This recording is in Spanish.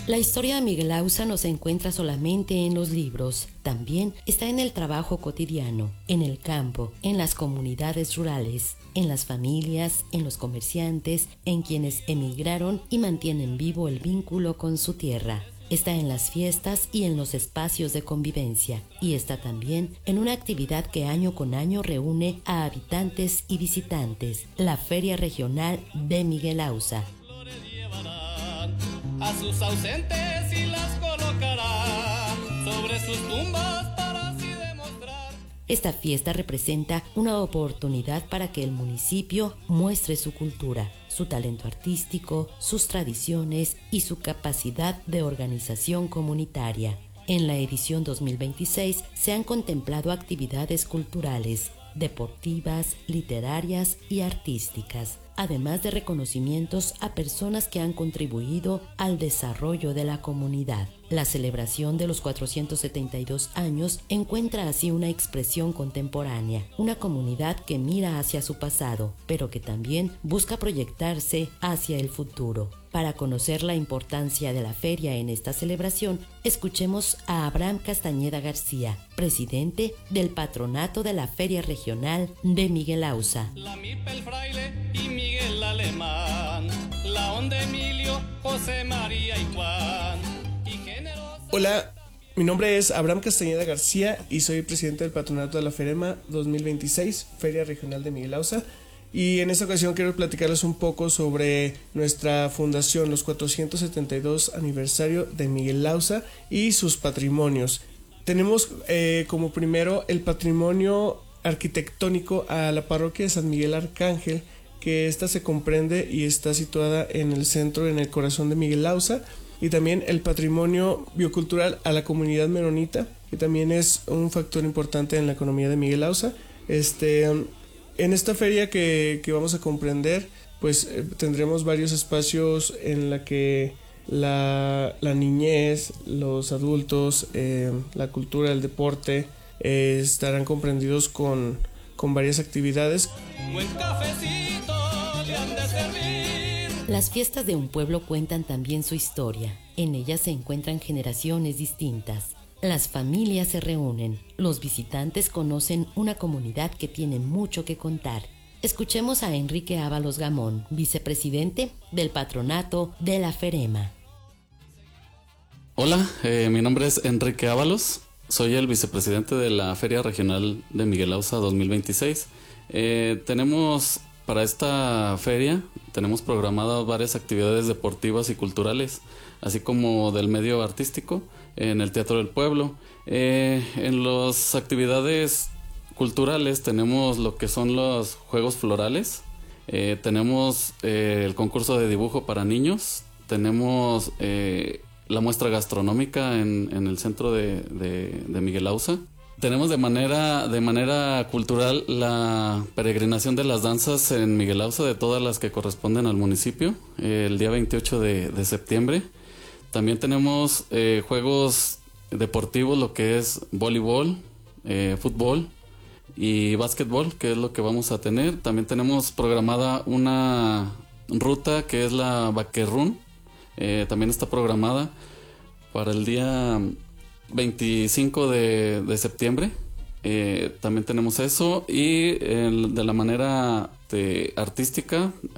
La historia de Miguel Ausa no se encuentra solamente en los libros, también está en el trabajo cotidiano, en el campo, en las comunidades rurales, en las familias, en los comerciantes, en quienes emigraron y mantienen vivo el vínculo con su tierra. Está en las fiestas y en los espacios de convivencia, y está también en una actividad que año con año reúne a habitantes y visitantes, la Feria Regional de Miguel Ausa. A sus ausentes y las colocará sobre sus tumbas para así demostrar. Esta fiesta representa una oportunidad para que el municipio muestre su cultura, su talento artístico, sus tradiciones y su capacidad de organización comunitaria. En la edición 2026 se han contemplado actividades culturales, deportivas, literarias y artísticas, además de reconocimientos a personas que han contribuido al desarrollo de la comunidad. La celebración de los 472 años encuentra así una expresión contemporánea, una comunidad que mira hacia su pasado, pero que también busca proyectarse hacia el futuro. Para conocer la importancia de la feria en esta celebración, escuchemos a Abraham Castañeda García, presidente del patronato de la Feria Regional de Miguel Ausa. La Mipa el Fraile y Miguel Alemán, la onda Emilio, José María y Juan. Hola, mi nombre es Abraham Castañeda García y soy presidente del patronato de la FEREMA 2026, Feria Regional de Miguel Ausa. Y en esta ocasión quiero platicarles un poco sobre nuestra fundación, los 472 aniversario de Miguel Ausa y sus patrimonios. Tenemos como primero el patrimonio arquitectónico a la parroquia de San Miguel Arcángel, que esta se comprende y está situada en el centro, en el corazón de Miguel Ausa. Y también el patrimonio biocultural a la comunidad menonita, que también es un factor importante en la economía de Miguel Ausa. En esta feria que vamos a comprender, pues tendremos varios espacios en la que la niñez, los adultos, la cultura, el deporte estarán comprendidos con varias actividades. Buen cafecito le han de servir. Las fiestas de un pueblo cuentan también su historia. En ellas se encuentran generaciones distintas. Las familias se reúnen. Los visitantes conocen una comunidad que tiene mucho que contar. Escuchemos a Enrique Ábalos Gamón, vicepresidente del patronato de la FEREMA. Hola, mi nombre es Enrique Ábalos. Soy el vicepresidente de la Feria Regional de Miguel Ausa 2026. Tenemos para esta feria programadas varias actividades deportivas y culturales, así como del medio artístico en el Teatro del Pueblo. En las actividades culturales tenemos lo que son los juegos florales, tenemos el concurso de dibujo para niños, tenemos la muestra gastronómica en el centro de Miguel Ausa. Tenemos de manera cultural la peregrinación de las danzas en Miguel Ausa, de todas las que corresponden al municipio, el día 28 de septiembre. También tenemos juegos deportivos, lo que es voleibol, fútbol y básquetbol, que es lo que vamos a tener. También tenemos programada una ruta que es la Vaquerrún, también está programada para el día 25 de septiembre. También tenemos eso y de la manera artística